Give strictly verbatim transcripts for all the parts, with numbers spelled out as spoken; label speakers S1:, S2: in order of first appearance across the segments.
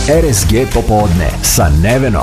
S1: R S G popodne sa Nevenom.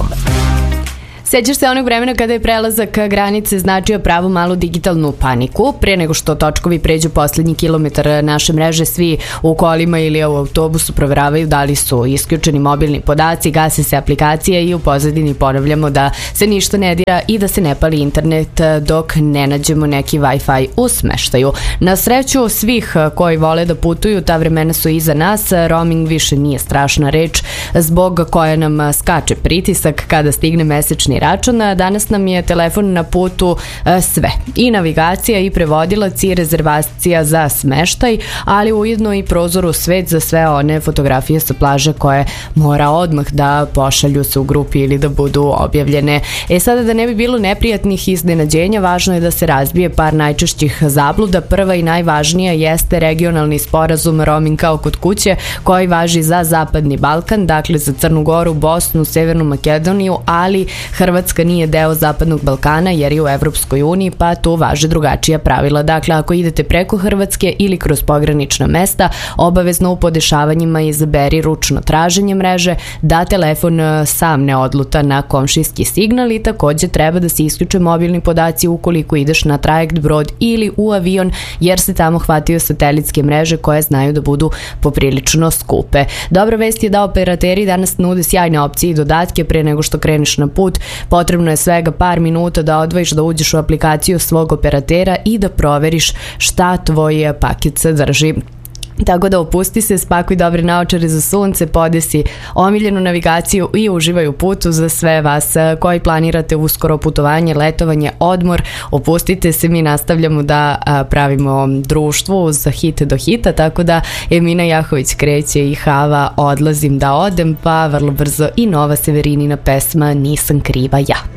S2: Sećaš se onog vremena kada je prelazak granice značio pravu malu digitalnu paniku? Pre nego što točkovi pređu poslednji kilometar naše mreže, svi u kolima ili u autobusu proveravaju da li su isključeni mobilni podaci, gase se aplikacije i u pozadini ponavljamo da se ništa ne dira i da se ne pali internet dok ne nađemo neki Wi-Fi u smeštaju. Na sreću svih koji vole da putuju, ta vremena su iza nas, roaming više nije strašna reč zbog koje nam skače pritisak kada stigne mesečni račun. Danas nam je telefon na putu sve. I navigacija, i prevodilac, i rezervacija za smeštaj, ali ujedno i prozor u svet za sve one fotografije sa plaže koje mora odmah da pošalju se u grupi ili da budu objavljene. E sada, da ne bi bilo neprijatnih iznenađenja, važno je da se razbije par najčešćih zabluda. Prva i najvažnija jeste regionalni sporazum roaming kao kod kuće, koji važi za Zapadni Balkan, dakle za Crnu Goru, Bosnu, Severnu Makedoniju, ali Hrvatska nije deo Zapadnog Balkana jer je u Evropskoj uniji, pa tu važe drugačija pravila. Dakle, ako idete preko Hrvatske ili kroz pogranična mesta, obavezno u podešavanjima izaberi ručno traženje mreže, da telefon sam ne odluta na komšijski signal i takođe treba da se isključe mobilni podaci ukoliko ideš na trajekt, brod ili u avion, jer se tamo hvataju satelitske mreže koje znaju da budu poprilično skupe. Dobra vest je da operateri danas nude sjajne opcije i dodatke. Pre nego što kreneš na put, potrebno je svega par minuta da odvojiš, da uđeš u aplikaciju svog operatera i da proveriš šta tvoj paket sadrži. Tako da opusti se, spakuj dobre naočare za sunce, podesi omiljenu navigaciju i uživaj u putu. Za sve vas koji planirate uskoro putovanje, letovanje, odmor, opustite se, mi nastavljamo da pravimo društvo uz hit do hita, tako da Emina Jahović kreće i Hava Odlazim da odem, pa vrlo brzo i nova Severinina pesma Nisam kriva ja.